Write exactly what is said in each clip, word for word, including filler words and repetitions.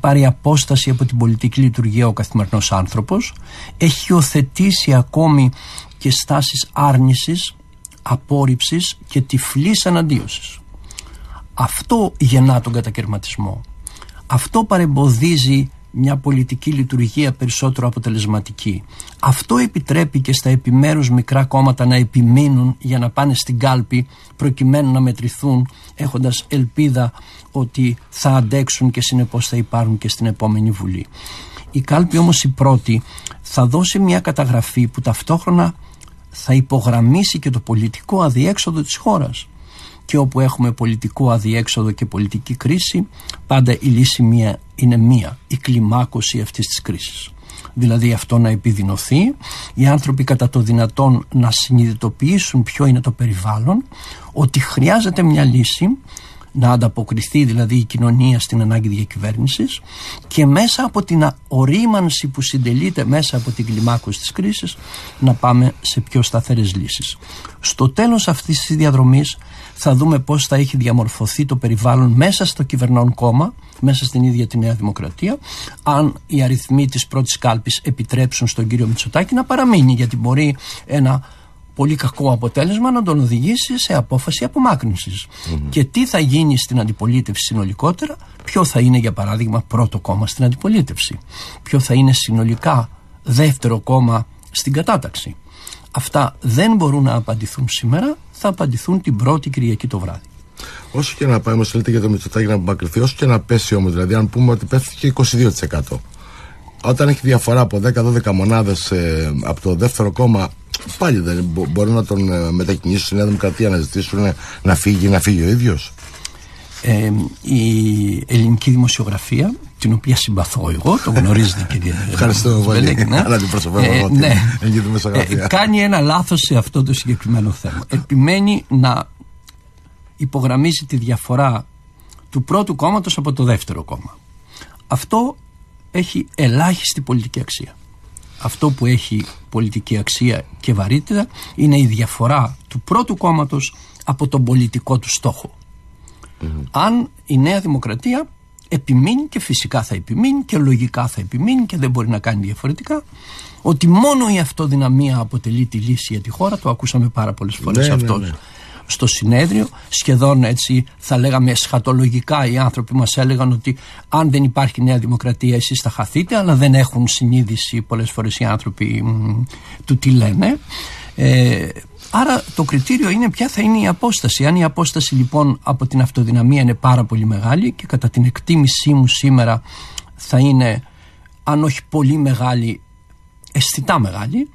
πάρει απόσταση από την πολιτική λειτουργία ο καθημερινός άνθρωπος, έχει υιοθετήσει ακόμη και στάσεις άρνησης, απόρριψης και τυφλής αναντίωσης. Αυτό γεννά τον κατακαιρματισμό. Αυτό παρεμποδίζει μια πολιτική λειτουργία περισσότερο αποτελεσματική. Αυτό επιτρέπει και στα επιμέρους μικρά κόμματα να επιμείνουν για να πάνε στην κάλπη προκειμένου να μετρηθούν, έχοντας ελπίδα ότι θα αντέξουν και συνεπώς θα υπάρχουν και στην επόμενη Βουλή. Η κάλπη όμως η πρώτη θα δώσει μια καταγραφή που ταυτόχρονα θα υπογραμμίσει και το πολιτικό αδιέξοδο της χώρας. Και όπου έχουμε πολιτικό αδιέξοδο και πολιτική κρίση, πάντα η λύση μία είναι μία, η κλιμάκωση αυτής της κρίσης. Δηλαδή αυτό να επιδεινωθεί, οι άνθρωποι κατά το δυνατόν να συνειδητοποιήσουν ποιο είναι το περιβάλλον, ότι χρειάζεται μια λύση, να ανταποκριθεί δηλαδή η κοινωνία στην ανάγκη διακυβέρνησης και μέσα από την ορίμανση που συντελείται μέσα από την κλιμάκωση της κρίσης να πάμε σε πιο σταθερές λύσεις. Στο τέλος αυτής της διαδρομής θα δούμε πώς θα έχει διαμορφωθεί το περιβάλλον μέσα στο κυβερνών κόμμα, μέσα στην ίδια τη Νέα Δημοκρατία, αν οι αριθμοί της πρώτης κάλπης επιτρέψουν στον κύριο Μητσοτάκη να παραμείνει, γιατί μπορεί ένα πολύ κακό αποτέλεσμα να τον οδηγήσει σε απόφαση απομάκρυνσης. Mm-hmm. Και τι θα γίνει στην αντιπολίτευση συνολικότερα, ποιο θα είναι για παράδειγμα πρώτο κόμμα στην αντιπολίτευση, ποιο θα είναι συνολικά δεύτερο κόμμα στην κατάταξη. Αυτά δεν μπορούν να απαντηθούν σήμερα, θα απαντηθούν την πρώτη Κυριακή το βράδυ. Όσο και να πάει, όμως λέτε για το Μητσοτάκη να απομακρυνθεί, όσο και να πέσει όμως, δηλαδή αν πούμε ότι πέφτει είκοσι δύο τοις εκατό, όταν έχει διαφορά από δέκα με δώδεκα μονάδες ε, από το δεύτερο κόμμα, πάλι δεν μπο- μπορούν να τον ε, μετακινήσουν στη Νέα Δημοκρατία, να ζητήσουν ε, να φύγει, να φύγει ο ίδιος. Ε, η ελληνική δημοσιογραφία, την οποία συμπαθώ εγώ, το γνωρίζετε κύριε. Ευχαριστώ πολύ. Αλλά την προσωπεύω εγώ την ελληνική δημοσιογραφία. Κάνει ένα λάθος σε αυτό το συγκεκριμένο θέμα. Επιμένει να υπογραμμίζει τη διαφορά του πρώτου κόμματος από το δεύτερο κόμμα. Αυτό έχει ελάχιστη πολιτική αξία. Αυτό που έχει πολιτική αξία και βαρύτητα είναι η διαφορά του πρώτου κόμματος από τον πολιτικό του στόχο. Mm-hmm. Αν η Νέα Δημοκρατία επιμείνει, και φυσικά θα επιμείνει και λογικά θα επιμείνει και δεν μπορεί να κάνει διαφορετικά, ότι μόνο η αυτοδυναμία αποτελεί τη λύση για τη χώρα, το ακούσαμε πάρα πολλές φορές, ναι, αυτό ναι, ναι. στο συνέδριο, σχεδόν έτσι θα λέγαμε εσχατολογικά οι άνθρωποι μας έλεγαν ότι αν δεν υπάρχει Νέα Δημοκρατία εσείς θα χαθείτε, αλλά δεν έχουν συνείδηση πολλές φορές οι άνθρωποι μ, του τι λένε. Ε, άρα το κριτήριο είναι ποια θα είναι η απόσταση. Αν η απόσταση λοιπόν από την αυτοδυναμία είναι πάρα πολύ μεγάλη, και κατά την εκτίμησή μου σήμερα θα είναι, αν όχι πολύ μεγάλη, αισθητά μεγάλη,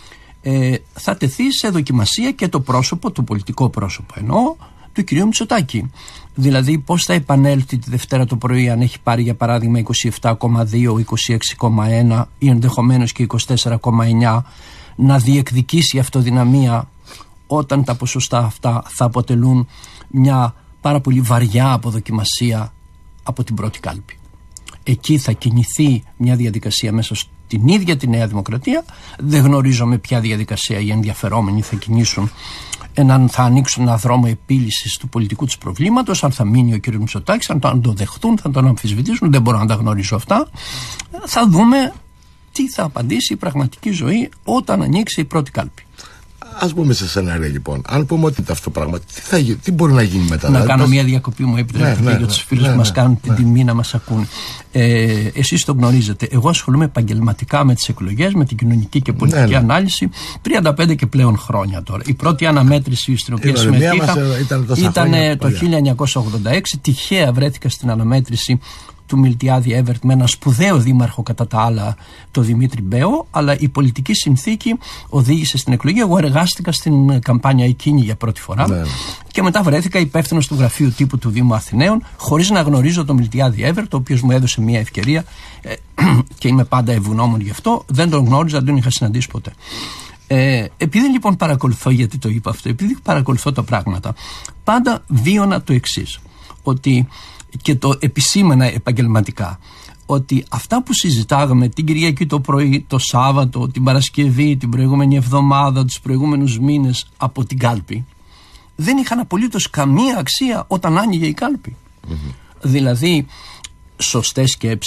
ε, θα τεθεί σε δοκιμασία και το πρόσωπο, το πολιτικό πρόσωπο εννοώ, του κυρίου Μητσοτάκη. Δηλαδή πώς θα επανέλθει τη Δευτέρα το πρωί, αν έχει πάρει για παράδειγμα είκοσι επτά κόμμα δύο, είκοσι έξι κόμμα ένα ή ενδεχομένως και είκοσι τέσσερα κόμμα εννιά, να διεκδικήσει αυτοδυναμία όταν τα ποσοστά αυτά θα αποτελούν μια πάρα πολύ βαριά αποδοκιμασία από την πρώτη κάλπη. Εκεί θα κινηθεί μια διαδικασία μέσα στην ίδια τη Νέα Δημοκρατία. Δεν γνωρίζω με ποια διαδικασία οι ενδιαφερόμενοι θα κινήσουν, έναν, θα ανοίξουν ένα δρόμο επίλυσης του πολιτικού τους προβλήματος, αν θα μείνει ο κ. Μητσοτάκης, αν το, αν το δεχτούν, θα τον αμφισβητήσουν, δεν μπορώ να τα γνωρίσω αυτά. Θα δούμε τι θα απαντήσει η πραγματική ζωή όταν ανοίξει η πρώτη κάλπη. Ας πούμε σε σενάρια λοιπόν. Αν πούμε ότι αυτό πράγμα, τι, θα, τι μπορεί να γίνει μετά. Να δηλαδή, κάνω μια διακοπή, μου επιτρέπετε, ναι, ναι, για τους φίλους ναι, που μας κάνουν ναι, την τιμή να μας ακούν. Ε, εσείς το γνωρίζετε. Εγώ ασχολούμαι επαγγελματικά με τις εκλογές, με την κοινωνική και πολιτική ναι, ναι. ανάλυση τριάντα πέντε και πλέον χρόνια τώρα. Η πρώτη αναμέτρηση στην οποία συμμετείχα ήταν, ήταν το χίλια εννιακόσια ογδόντα έξι. Τυχαία βρέθηκα στην αναμέτρηση του Μιλτιάδη Εύερτ με ένα σπουδαίο δήμαρχο κατά τα άλλα, το Δημήτρη Μπέο, αλλά η πολιτική συνθήκη οδήγησε στην εκλογή. Εγώ εργάστηκα στην καμπάνια εκείνη για πρώτη φορά ναι. και μετά βρέθηκα υπεύθυνος του γραφείου τύπου του Δήμου Αθηναίων, χωρίς να γνωρίζω τον Μιλτιάδη Εύερτ, ο οποίος μου έδωσε μια ευκαιρία ε, και είμαι πάντα ευγνώμων γι' αυτό. Δεν τον γνώριζα, δεν τον είχα συναντήσει ποτέ. Ε, επειδή λοιπόν παρακολουθώ, γιατί το είπα αυτό, επειδή παρακολουθώ τα πράγματα, πάντα βίωνα το εξής, ότι και το επισήμανα επαγγελματικά, ότι αυτά που συζητάγαμε την Κυριακή το πρωί, το Σάββατο, την Παρασκευή, την προηγούμενη εβδομάδα, τους προηγούμενους μήνες από την κάλπη, δεν είχαν απολύτως καμία αξία όταν άνοιγε η κάλπη. Mm-hmm. Δηλαδή, σωστές σκέψεις